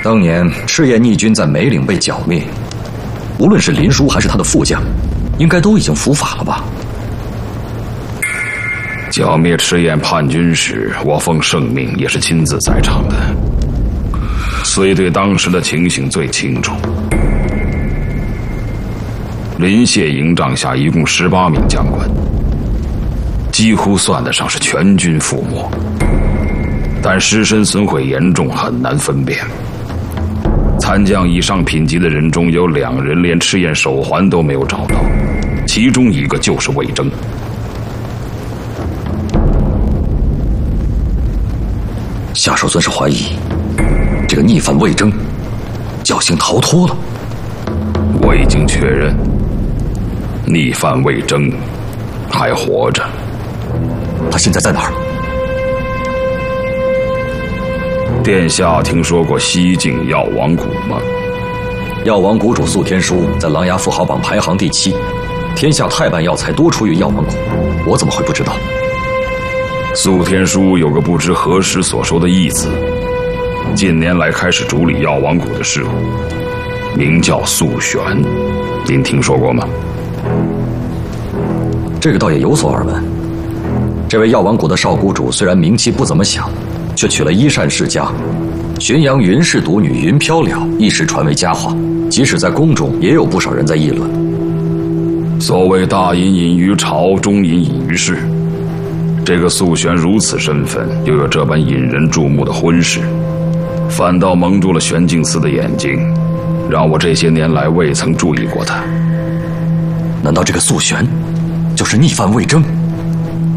当年赤焰逆军在梅岭被剿灭，无论是林殊还是他的副将，应该都已经伏法了吧？ 剿灭赤焰叛军时，我奉圣命也是亲自在场的，虽对当时的情形最清楚。临谢营帐下一共18名将官，几乎算得上是全军覆没，但尸身损毁严重，很难分辨。参将以上品级的人中有2人连赤焰手环都没有找到，其中一个就是魏征。 夏守尊是怀疑这个逆犯魏征侥幸逃脱了。 我已经确认，逆犯魏征还活着。 他现在在哪儿？ 殿下听说过西境药王谷吗？ 药王谷主素天书在琅琊富豪榜排行第7，天下太半药材多出于药王谷，我怎么会不知道？ 素天书有个不知何时所收的义子，近年来开始主理药王谷的事务，名叫素玄，您听说过吗？ 这个倒也有所耳闻。这位药王谷的少谷主虽然名气不怎么响，却娶了依善世家，浔阳云氏独女云飘了，一时传为佳话，即使在宫中也有不少人在议论。 所谓大隐隐于朝，中隐隐于市。这个素玄如此身份，又有这般引人注目的婚事，反倒蒙住了玄镜司的眼睛，让我这些年来未曾注意过他。 难道这个素玄就是逆犯魏征？